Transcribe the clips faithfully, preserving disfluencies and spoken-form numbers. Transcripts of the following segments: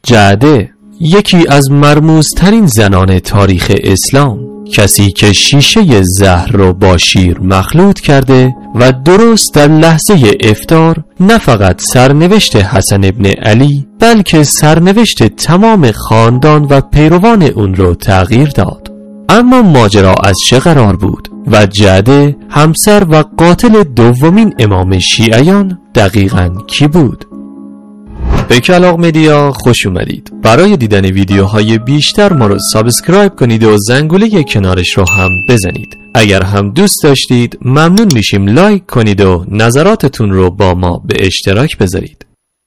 جعده، یکی از مرموزترین زنان تاریخ اسلام، کسی که شیشه زهر را با شیر مخلوط کرده و درست در لحظه افطار نه فقط سرنوشت حسن ابن علی بلکه سرنوشت تمام خاندان و پیروان اون رو تغییر داد. اما ماجرا از چه قرار بود و جعده همسر و قاتل دومین امام شیعیان دقیقاً کی بود؟ به کلاغ مدیا خوش اومدید. برای دیدن ویدیوهای بیشتر ما رو سابسکرایب کنید و زنگوله کنارش رو هم بزنید. اگر هم دوست داشتید ممنون میشیم لایک کنید و نظراتتون رو با ما به اشتراک بذارید.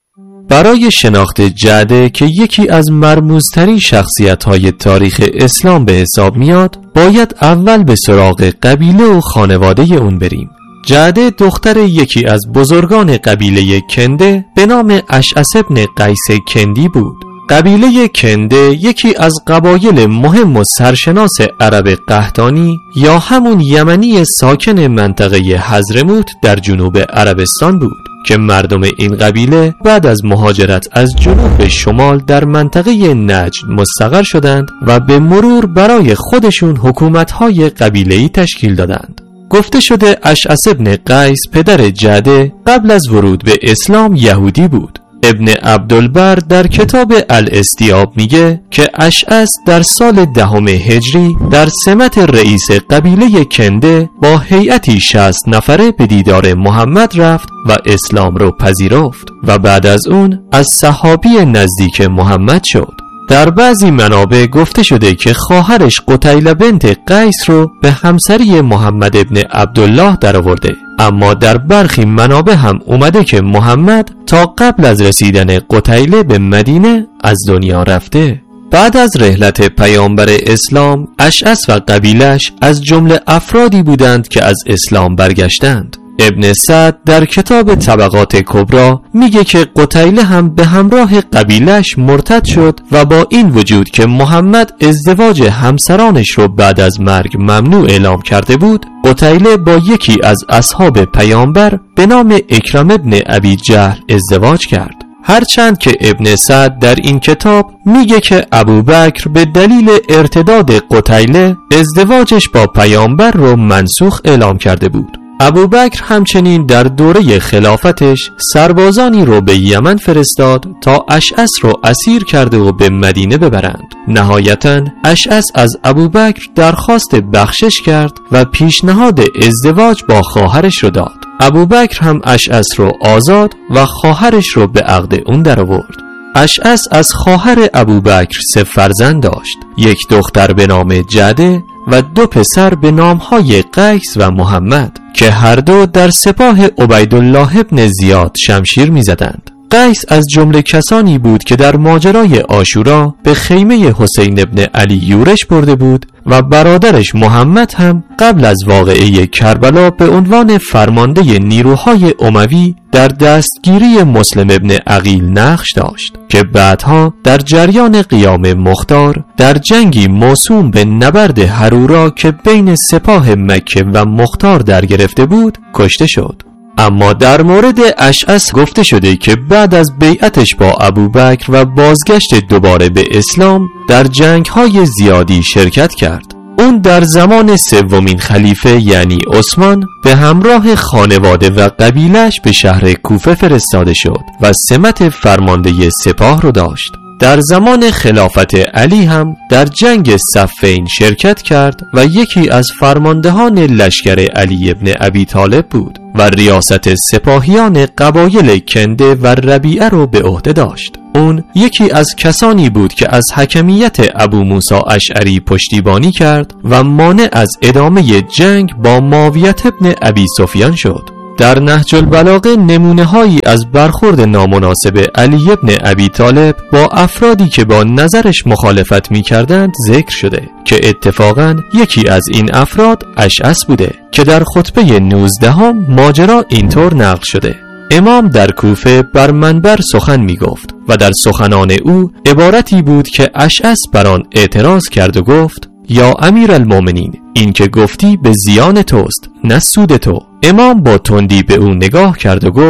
برای شناخت جعده که یکی از مرموزترین شخصیت‌های تاریخ اسلام به حساب میاد، باید اول به سراغ قبیله و خانواده اون بریم. جعده دختر یکی از بزرگان قبیله کنده به نام اشعث ابن قیس کندی بود. قبیله کنده یکی از قبایل مهم و سرشناس عرب قحطانی یا همون یمنی ساکن منطقه حضرموت در جنوب عربستان بود که مردم این قبیله بعد از مهاجرت از جنوب به شمال در منطقه نجد مستقر شدند و به مرور برای خودشون حکومت‌های قبیله‌ای تشکیل دادند. گفته شده اشعث ابن قیس پدر جعده قبل از ورود به اسلام یهودی بود. ابن عبدالبر در کتاب الاستیاب میگه که اشعث در سال دهم هجری در سمت رئیس قبیله کنده با هیئتی شصت نفره به دیدار محمد رفت و اسلام رو پذیرفت و بعد از اون از صحابی نزدیک محمد شد. در بعضی منابع گفته شده که خواهرش قتیله بنت قیس رو به همسری محمد ابن عبدالله درآورده، اما در برخی منابع هم اومده که محمد تا قبل از رسیدن قتیله به مدینه از دنیا رفته. بعد از رحلت پیامبر اسلام، اشعث و قبیلش از جمله افرادی بودند که از اسلام برگشتند. ابن سعد در کتاب طبقات کبری میگه که قتیله هم به همراه قبیلش مرتد شد و با این وجود که محمد ازدواج همسرانش رو بعد از مرگ ممنوع اعلام کرده بود، قتیله با یکی از اصحاب پیامبر به نام اکرم ابن ابی جهل ازدواج کرد. هرچند که ابن سعد در این کتاب میگه که ابوبکر به دلیل ارتداد قتیله ازدواجش با پیامبر رو منسوخ اعلام کرده بود. ابوبکر همچنین در دوره خلافتش سربازانی رو به یمن فرستاد تا اشعث رو اسیر کرده و به مدینه ببرند. نهایتاً اشعث از ابوبکر درخواست بخشش کرد و پیشنهاد ازدواج با خواهرش رو داد. ابوبکر هم اشعث رو آزاد و خواهرش رو به عقد اون درآورد. اشعث از خواهر ابوبکر سه فرزند داشت، یک دختر به نام جعده و دو پسر به نامهای قیس و محمد که هر دو در سپاه عبیدالله ابن زیاد شمشیر می زدند. قیس از جمله کسانی بود که در ماجرای عاشورا به خیمه حسین ابن علی یورش برده بود و برادرش محمد هم قبل از واقعه کربلا به عنوان فرمانده نیروهای اموی در دستگیری مسلم ابن عقیل نقش داشت که بعدها در جریان قیام مختار در جنگی موسوم به نبرد هرورا که بین سپاه مکه و مختار در گرفته بود کشته شد. اما در مورد اشعث گفته شده که بعد از بیعتش با ابوبکر و بازگشت دوباره به اسلام در جنگ‌های زیادی شرکت کرد. اون در زمان سومین خلیفه یعنی عثمان به همراه خانواده و قبیلش به شهر کوفه فرستاده شد و سمت فرمانده سپاه رو داشت. در زمان خلافت علی هم در جنگ صفین شرکت کرد و یکی از فرماندهان لشکر علی ابن ابی طالب بود و ریاست سپاهیان قبایل کنده و ربیعه رو به عهده داشت. اون یکی از کسانی بود که از حکمیت ابو موسی اشعری پشتیبانی کرد و مانع از ادامه جنگ با معاویه ابن ابی سفیان شد. در نهج البلاغه نمونه هایی از برخورد نامناسب علی ابن ابی طالب با افرادی که با نظرش مخالفت می کردند ذکر شده که اتفاقاً یکی از این افراد اشعث بوده که در خطبه نوزدهم ماجرا اینطور نقل شده: امام در کوفه بر منبر سخن می گفت و در سخنان او عبارتی بود که اشعث بر آن اعتراض کرد و گفت: یا امیر المومنین، این که گفتی به زیان توست نه سود تو. امام با تندی به او نگاه کرد و گفت: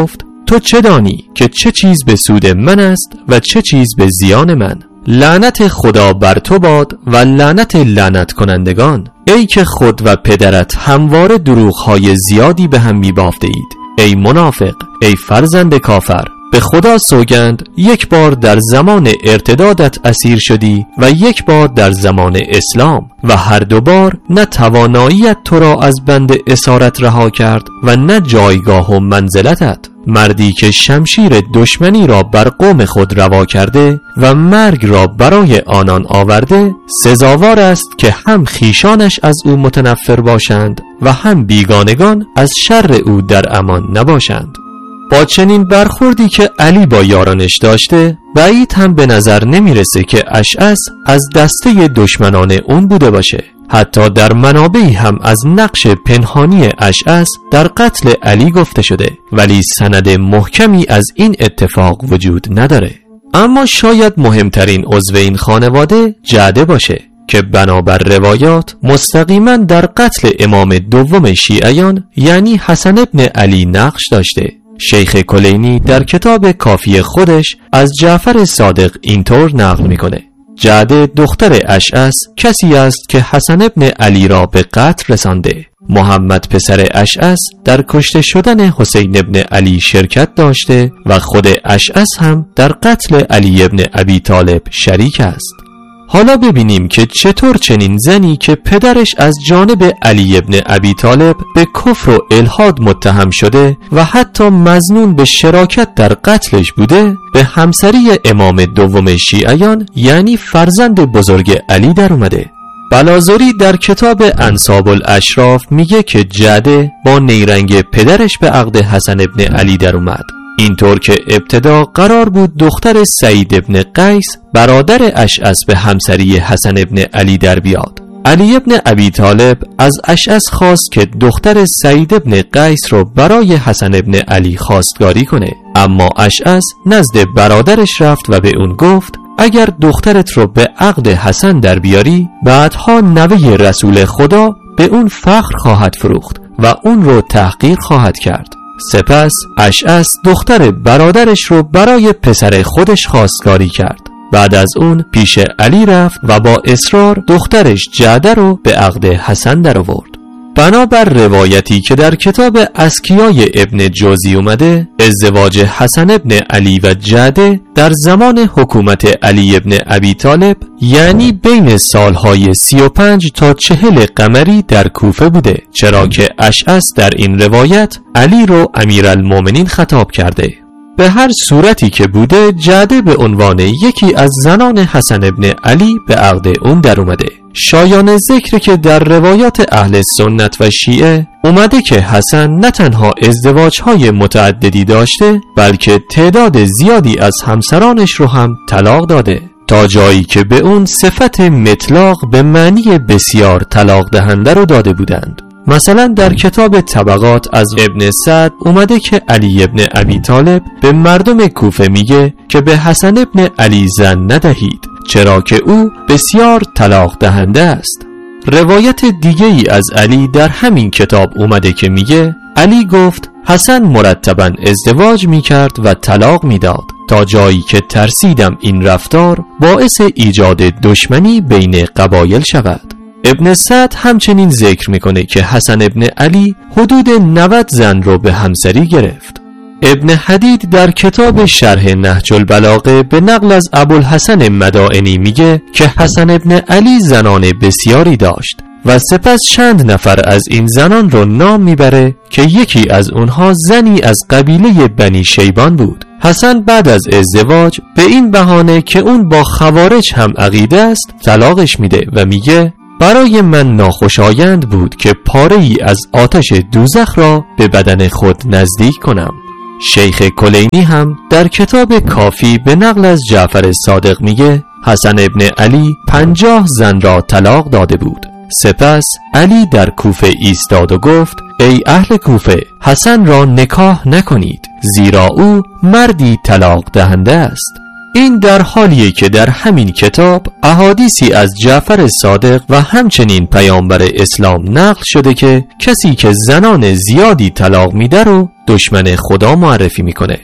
تو چه دانی که چه چیز به سود من است و چه چیز به زیان من؟ لعنت خدا بر تو باد و لعنت لعنت کنندگان، ای که خود و پدرت همواره دروغ‌های زیادی به هم می‌بافته اید. ای منافق، ای فرزند کافر، به خدا سوگند یک بار در زمان ارتدادت اسیر شدی و یک بار در زمان اسلام و هر دو بار نه تواناییت تو را از بند اسارت رها کرد و نه جایگاه و منزلتت. مردی که شمشیر دشمنی را بر قوم خود روا کرده و مرگ را برای آنان آورده، سزاوار است که هم خیشانش از او متنفر باشند و هم بیگانگان از شر او در امان نباشند. با چنین برخوردی که علی با یارانش داشته، بعید هم به نظر نمیرسه که اشعث از دسته دشمنان اون بوده باشه. حتی در منابعی هم از نقش پنهانی اشعث در قتل علی گفته شده، ولی سند محکمی از این اتفاق وجود نداره. اما شاید مهمترین عضو این خانواده جعده باشه که بنابر روایات مستقیما در قتل امام دوم شیعیان یعنی حسن ابن علی نقش داشته. شیخ کلینی در کتاب کافی خودش از جعفر صادق اینطور نقل میکنه: جعده دختر اشعث کسی است که حسن ابن علی را به قتل رسانده. محمد پسر اشعث در کشته شدن حسین ابن علی شرکت داشته و خود اشعث هم در قتل علی ابن ابی طالب شریک است. حالا ببینیم که چطور چنین زنی که پدرش از جانب علی ابن ابی طالب به کفر و الحاد متهم شده و حتی مظنون به شراکت در قتلش بوده، به همسری امام دوم شیعیان یعنی فرزند بزرگ علی در اومده. بلازوری در کتاب انساب الاشراف میگه که جعده با نیرنگ پدرش به عقد حسن ابن علی در اومد، اینطور که ابتدا قرار بود دختر سعید ابن قیس برادر اشعث به همسری حسن ابن علی در بیاد. علی ابن ابی طالب از اشعث خواست که دختر سعید ابن قیس رو برای حسن ابن علی خواستگاری کنه، اما اشعث نزد برادرش رفت و به اون گفت اگر دخترت رو به عقد حسن در بیاری، بعدها نوه رسول خدا به اون فخر خواهد فروخت و اون رو تحقیر خواهد کرد. سپس اشعث دختر برادرش رو برای پسر خودش خواستگاری کرد. بعد از اون پیش علی رفت و با اصرار دخترش جعده رو به عقد حسن در آورد. بنابر روایتی که در کتاب اذکیای ابن جوزی اومده، ازدواج حسن ابن علی و جعده در زمان حکومت علی ابن ابی طالب یعنی بین سالهای سی و پنج تا چهل قمری در کوفه بوده، چرا که اشعث در این روایت علی رو امیرالمومنین خطاب کرده. به هر صورتی که بوده، جعده به عنوان یکی از زنان حسن ابن علی به عقد اون در اومده. شایان ذکر که در روایات اهل سنت و شیعه اومده که حسن نه تنها ازدواجهای متعددی داشته، بلکه تعداد زیادی از همسرانش رو هم طلاق داده، تا جایی که به اون صفت مطلاق به معنی بسیار طلاق دهنده رو داده بودند. مثلا در کتاب طبقات از ابن سعد اومده که علی ابن ابی طالب به مردم کوفه میگه که به حسن ابن علی زن ندهید، چرا که او بسیار طلاق دهنده است. روایت دیگه ای از علی در همین کتاب اومده که میگه علی گفت حسن مرتباً ازدواج میکرد و طلاق میداد، تا جایی که ترسیدم این رفتار باعث ایجاد دشمنی بین قبایل شود. ابن سعد همچنین ذکر میکنه که حسن ابن علی حدود نود زن رو به همسری گرفت. ابن حدید در کتاب شرح نهج البلاغه به نقل از ابوالحسن مدائنی میگه که حسن ابن علی زنان بسیاری داشت و سپس چند نفر از این زنان رو نام میبره که یکی از اونها زنی از قبیله بنی شیبان بود. حسن بعد از ازدواج به این بهانه که اون با خوارج هم عقیده است طلاقش میده و میگه برای من ناخوشایند بود که پاره ای از آتش دوزخ را به بدن خود نزدیک کنم. شیخ کلینی هم در کتاب کافی به نقل از جعفر صادق میگه حسن ابن علی پنجاه زن را طلاق داده بود. سپس علی در کوفه ایستاد و گفت ای اهل کوفه، حسن را نکاح نکنید، زیرا او مردی طلاق دهنده است. این در حالیه که در همین کتاب احادیثی از جعفر صادق و همچنین پیامبر اسلام نقل شده که کسی که زنان زیادی طلاق میده رو دشمن خدا معرفی میکنه.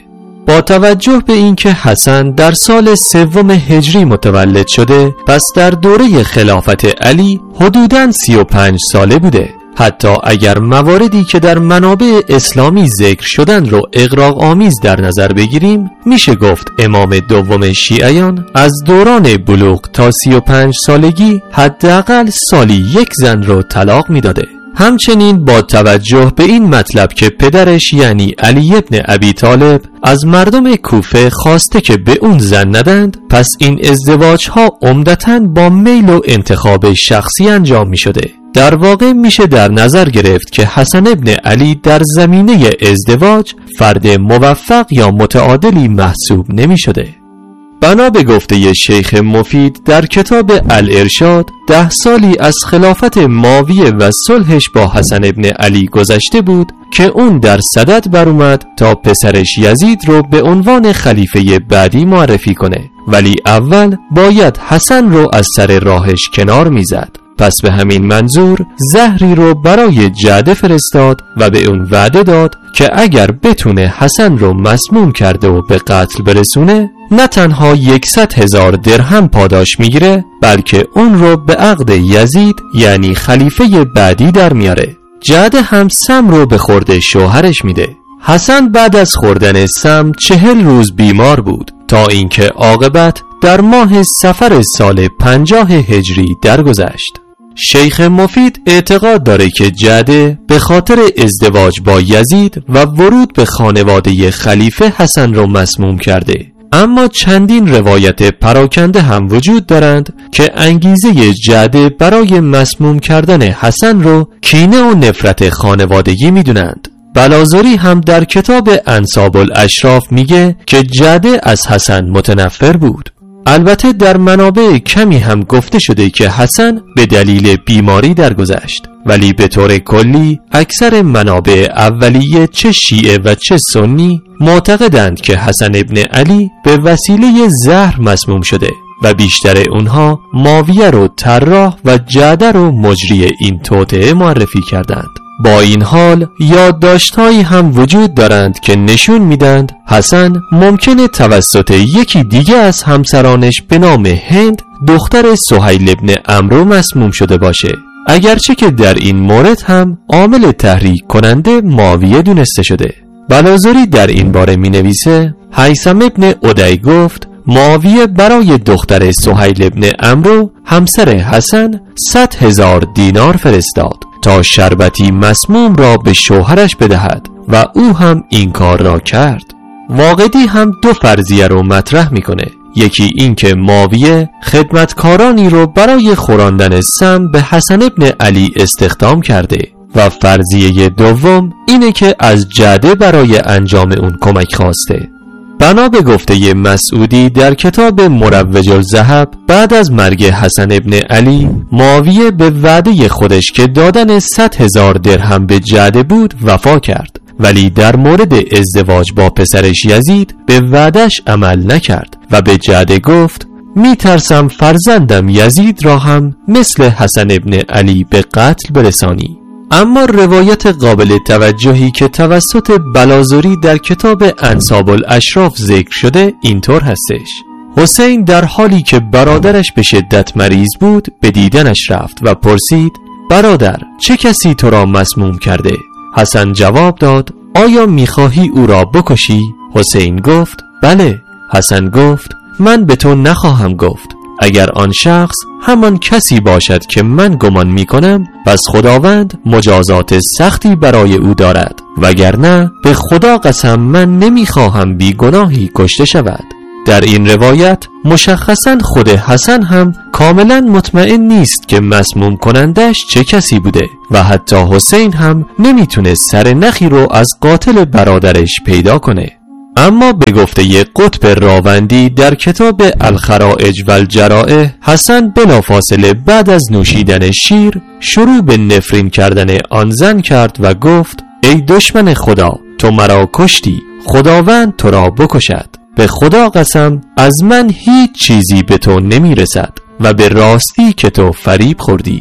با توجه به اینکه حسن در سال سوم هجری متولد شده، پس در دوره خلافت علی حدوداً سی و پنج ساله بوده. حتی اگر مواردی که در منابع اسلامی ذکر شدن رو اغراق آمیز در نظر بگیریم، میشه گفت امام دوم شیعیان از دوران بلوغ تا سی و پنج سالگی حداقل سالی یک زن رو طلاق میداده. همچنین با توجه به این مطلب که پدرش یعنی علی ابن ابی طالب از مردم کوفه خواسته که به اون زن ندند، پس این ازدواج ها عمدتاً با میل و انتخاب شخصی انجام می شده. در واقع میشه در نظر گرفت که حسن ابن علی در زمینه ازدواج فرد موفق یا متعادلی محسوب نمی شده. بنا به گفته شیخ مفید در کتاب الارشاد، ده سالی از خلافت معاویه و صلحش با حسن ابن علی گذشته بود که اون در صدد بر اومد تا پسرش یزید رو به عنوان خلیفه بعدی معرفی کنه، ولی اول باید حسن رو از سر راهش کنار میزد. پس به همین منظور زهری رو برای جعده فرستاد و به اون وعده داد که اگر بتونه حسن رو مسموم کرده و به قتل برسونه، نه تنها یکصد هزار درهم پاداش میگیره، بلکه اون رو به عقد یزید یعنی خلیفه بعدی در میاره. جعده هم سم رو به خورد شوهرش میده. حسن بعد از خوردن سم چهل روز بیمار بود تا اینکه عاقبت در ماه صفر سال پنجاه هجری درگذشت. شیخ مفید اعتقاد داره که جعده به خاطر ازدواج با یزید و ورود به خانواده خلیفه حسن رو مسموم کرده، اما چندین روایت پراکنده هم وجود دارند که انگیزه جعده برای مسموم کردن حسن رو کینه و نفرت خانوادگی میدونند. بلازری هم در کتاب انساب الاشراف میگه که جعده از حسن متنفر بود. البته در منابع کمی هم گفته شده که حسن به دلیل بیماری درگذشت، ولی به طور کلی اکثر منابع اولیه چه شیعه و چه سنی معتقدند که حسن ابن علی به وسیله زهر مسموم شده و بیشتر اونها معاویه رو طراح و جعده رو مجری این توطئه معرفی کردند. با این حال یادداشت‌هایی هم وجود دارند که نشون میدند حسن ممکنه توسط یکی دیگه از همسرانش به نام هند دختر سهیل ابن عمرو مسموم شده باشه، اگرچه که در این مورد هم عامل تحریک کننده معاویه دونسته شده. بلازری در این باره می نویسه هیثم ابن عدی گفت معاویه برای دختر سهیل ابن عمرو همسر حسن صد هزار دینار فرستاد تا شربتی مسموم را به شوهرش بدهد و او هم این کار را کرد. واقدی هم دو فرضیه رو مطرح میکنه. یکی این که معاویه خدمتکارانی رو برای خوراندن سم به حسن ابن علی استخدام کرده و فرضیه دوم اینه که از جعده برای انجام اون کمک خواسته. بنا به گفته مسعودی در کتاب مروج الذهب، بعد از مرگ حسن ابن علی معاویه به وعده خودش که دادن صد هزار درهم به جعده بود وفا کرد، ولی در مورد ازدواج با پسرش یزید به وعدش عمل نکرد و به جعده گفت می ترسم فرزندم یزید را هم مثل حسن ابن علی به قتل برسانی. اما روایت قابل توجهی که توسط بلازری در کتاب انساب الاشراف ذکر شده اینطور هستش: حسین در حالی که برادرش به شدت مریض بود به دیدنش رفت و پرسید برادر چه کسی تو را مسموم کرده؟ حسن جواب داد آیا میخواهی او را بکشی؟ حسین گفت بله. حسن گفت من به تو نخواهم گفت، اگر آن شخص همان کسی باشد که من گمان می کنم پس خداوند مجازات سختی برای او دارد، وگرنه به خدا قسم من نمی خواهم بی گناهی کشته شود. در این روایت مشخصاً خود حسن هم کاملا مطمئن نیست که مسموم کنندش چه کسی بوده و حتی حسین هم نمیتونه سر نخی رو از قاتل برادرش پیدا کنه. اما به گفته قطب راوندی در کتاب الخرائج و الجرائح، حسن بلافاصله بعد از نوشیدن شیر شروع به نفرین کردن آن زن کرد و گفت ای دشمن خدا، تو مرا کشتی، خداوند تو را بکشد. به خدا قسم از من هیچ چیزی به تو نمی رسد و به راستی که تو فریب خوردی.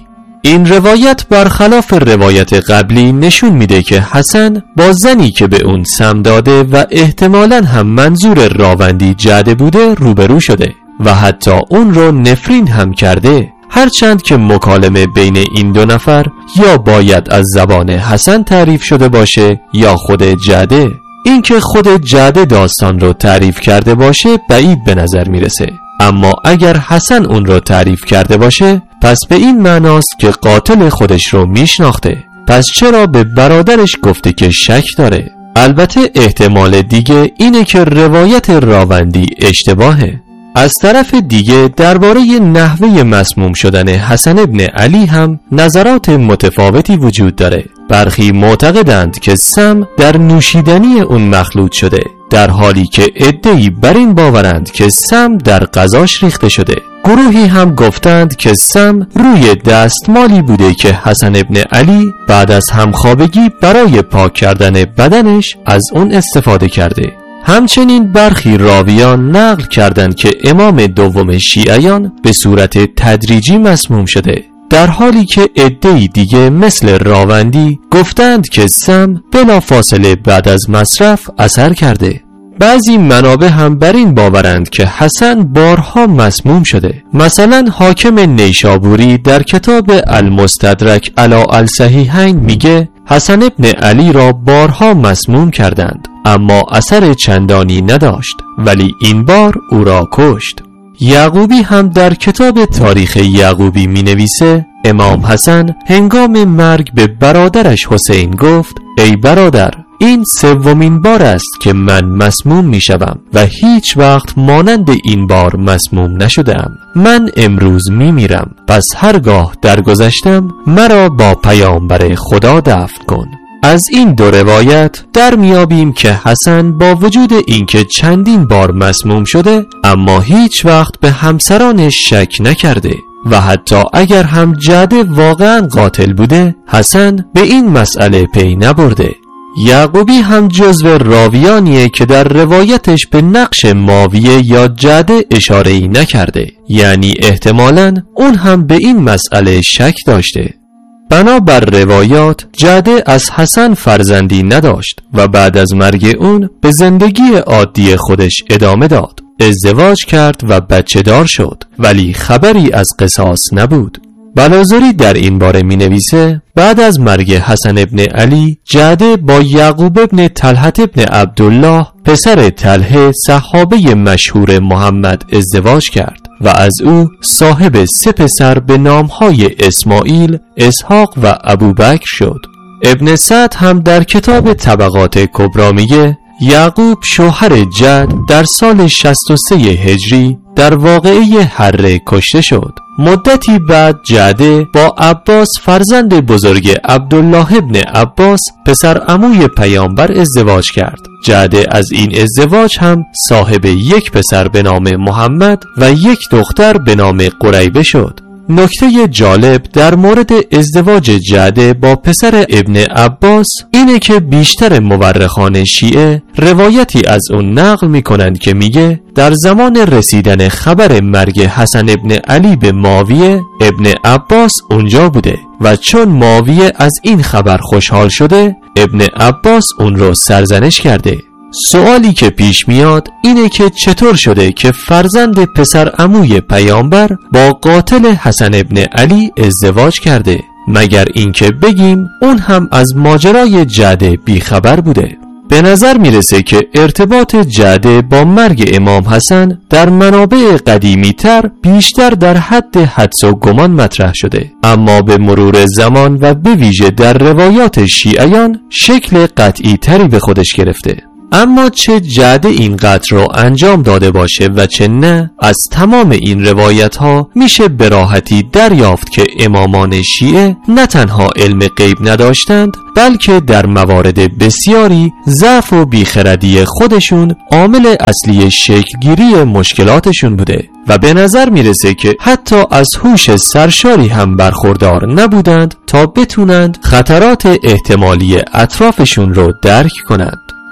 این روایت برخلاف روایت قبلی نشون میده که حسن با زنی که به اون سم داده و احتمالاً هم منظور راوندی جعده بوده روبرو شده و حتی اون رو نفرین هم کرده، هرچند که مکالمه بین این دو نفر یا باید از زبان حسن تعریف شده باشه یا خود جعده. اینکه خود جعده داستان رو تعریف کرده باشه بعید به نظر میرسه، اما اگر حسن اون رو تعریف کرده باشه پس به این معناست که قاتل خودش رو میشناخته. پس چرا به برادرش گفته که شک داره؟ البته احتمال دیگه اینه که روایت راوندی اشتباهه. از طرف دیگه درباره نحوه مسموم شدن حسن ابن علی هم نظرات متفاوتی وجود داره. برخی معتقدند که سم در نوشیدنی اون مخلوط شده، در حالی که عده‌ای بر این باورند که سم در غذاش ریخته شده. گروهی هم گفتند که سم روی دستمالی بوده که حسن ابن علی بعد از همخوابگی برای پاک کردن بدنش از اون استفاده کرده. همچنین برخی راویان نقل کردند که امام دوم شیعیان به صورت تدریجی مسموم شده، در حالی که عده‌ای دیگه مثل راوندی گفتند که سم بلافاصله بعد از مصرف اثر کرده. بعضی منابع هم بر این باورند که حسن بارها مسموم شده. مثلا حاکم نیشابوری در کتاب المستدرک علی الصحیحین میگه حسن ابن علی را بارها مسموم کردند اما اثر چندانی نداشت، ولی این بار او را کشت. یعقوبی هم در کتاب تاریخ یعقوبی می نویسه امام حسن هنگام مرگ به برادرش حسین گفت ای برادر، این سومین بار است که من مسموم می شدم و هیچ وقت مانند این بار مسموم نشدم. من امروز می میرم، پس هرگاه درگذشتم مرا با پیامبر خدا دفن کن. از این دو روایت در میابیم که حسن با وجود اینکه چندین بار مسموم شده اما هیچ وقت به همسرانش شک نکرده و حتی اگر هم جعده واقعا قاتل بوده حسن به این مسئله پی نبرده. یعقوبی هم جزو راویانیه که در روایتش به نقش ماویه یا جعده اشاره‌ای نکرده، یعنی احتمالاً اون هم به این مسئله شک داشته. بنابر روایات جعده از حسن فرزندی نداشت و بعد از مرگ اون به زندگی عادی خودش ادامه داد. ازدواج کرد و بچه دار شد، ولی خبری از قصاص نبود. بلازری در این باره می نویسه بعد از مرگ حسن ابن علی جعده با یعقوب ابن طلحه ابن عبدالله پسر طلحه صحابه مشهور محمد ازدواج کرد و از او صاحب سه پسر به نامهای اسماعیل، اسحاق و ابوبکر شد. ابن سعد هم در کتاب طبقات کبری میگه یعقوب شوهر جد در سال شصت و سه هجری در واقعه حره کشته شد. مدتی بعد جعده با عباس فرزند بزرگ عبدالله ابن عباس پسر عموی پیامبر ازدواج کرد. جعده از این ازدواج هم صاحب یک پسر به نام محمد و یک دختر به نام قریبه شد. نکته جالب در مورد ازدواج جعده با پسر ابن عباس اینه که بیشتر مورخان شیعه روایتی از اون نقل میکنند که میگه در زمان رسیدن خبر مرگ حسن ابن علی به معاویه، ابن عباس اونجا بوده و چون معاویه از این خبر خوشحال شده ابن عباس اون رو سرزنش کرده. سوالی که پیش میاد اینه که چطور شده که فرزند پسر عموی پیامبر با قاتل حسن ابن علی ازدواج کرده، مگر اینکه بگیم اون هم از ماجرای جعده بیخبر بوده. به نظر میرسه که ارتباط جعده با مرگ امام حسن در منابع قدیمی تر بیشتر در حد حدس و گمان مطرح شده، اما به مرور زمان و به ویژه در روایات شیعیان شکل قطعی تری به خودش گرفته. اما چه جعده این قتل رو انجام داده باشه و چه نه، از تمام این روایت ها میشه به راحتی دریافت که امامان شیعه نه تنها علم غیب نداشتند بلکه در موارد بسیاری ضعف و بیخردی خودشون عامل اصلی شکلگیری مشکلاتشون بوده و به نظر میرسه که حتی از هوش سرشاری هم برخوردار نبودند تا بتونند خطرات احتمالی اطرافشون رو درک کنند.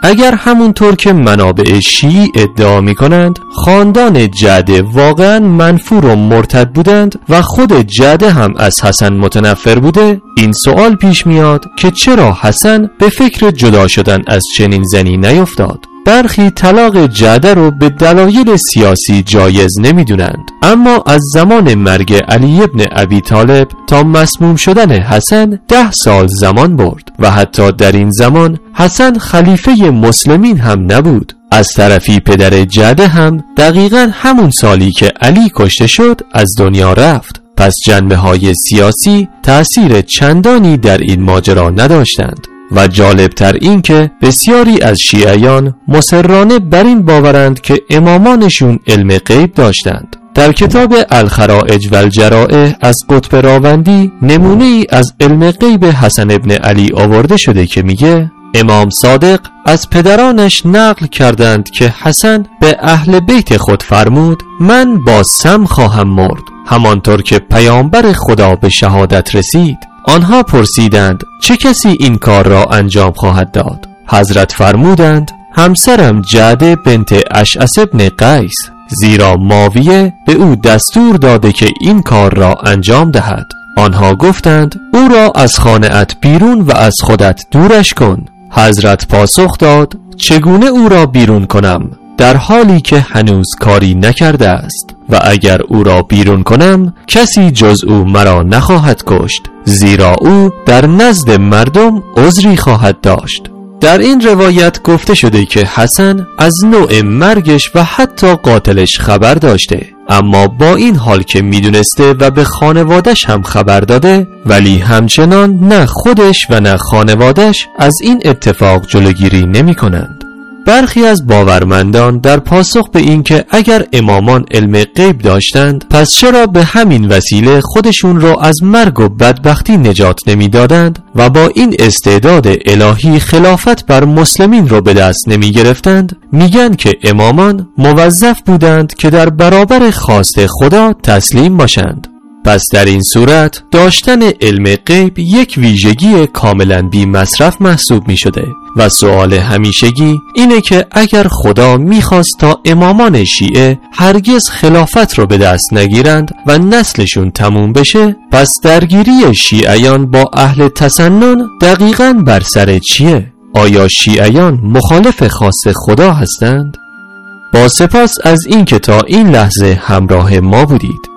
اگر همونطور که منابع شیعی ادعا می کنند خاندان جعده واقعا منفور و مرتد بودند و خود جعده هم از حسن متنفر بوده، این سوال پیش میاد که چرا حسن به فکر جدا شدن از چنین زنی نیفتاد؟ برخی طلاق جعده رو به دلایل سیاسی جایز نمیدونند، اما از زمان مرگ علی ابن ابی طالب تا مسموم شدن حسن ده سال زمان برد و حتی در این زمان حسن خلیفه مسلمین هم نبود. از طرفی پدر جعده هم دقیقاً همون سالی که علی کشته شد از دنیا رفت. پس جنبه های سیاسی تأثیر چندانی در این ماجرا نداشتند. و جالبتر این که بسیاری از شیعیان مصرانه بر این باورند که امامانشون علم غیب داشتند. در کتاب الخرائج و الجرائح از قطب راوندی نمونه ای از علم غیب حسن ابن علی آورده شده که میگه امام صادق از پدرانش نقل کردند که حسن به اهل بیت خود فرمود من با سم خواهم مرد، همانطور که پیامبر خدا به شهادت رسید. آنها پرسیدند چه کسی این کار را انجام خواهد داد؟ حضرت فرمودند همسرم جعده بنت اشعث ابن قیس، زیرا معاویه به او دستور داده که این کار را انجام دهد. آنها گفتند او را از خانه‌ات بیرون و از خودت دورش کن. حضرت پاسخ داد چگونه او را بیرون کنم در حالی که هنوز کاری نکرده است و اگر او را بیرون کنم کسی جز او مرا نخواهد کشت، زیرا او در نزد مردم عذری خواهد داشت. در این روایت گفته شده که حسن از نوع مرگش و حتی قاتلش خبر داشته، اما با این حال که میدونسته و به خانوادش هم خبر داده، ولی همچنان نه خودش و نه خانوادش از این اتفاق جلوگیری نمی کنند. برخی از باورمندان در پاسخ به این که اگر امامان علم غیب داشتند پس چرا به همین وسیله خودشون رو از مرگ و بدبختی نجات نمی دادند و با این استعداد الهی خلافت بر مسلمین رو به دست نمی گرفتند، میگن که امامان موظف بودند که در برابر خواست خدا تسلیم باشند. پس در این صورت داشتن علم غیب یک ویژگی کاملا بی مصرف محسوب می شده و سؤال همیشگی اینه که اگر خدا میخواست تا امامان شیعه هرگز خلافت رو به دست نگیرند و نسلشون تموم بشه، پس درگیری شیعیان با اهل تسنن دقیقاً بر سر چیه؟ آیا شیعیان مخالف خواست خدا هستند؟ با سپاس از این که تا این لحظه همراه ما بودید.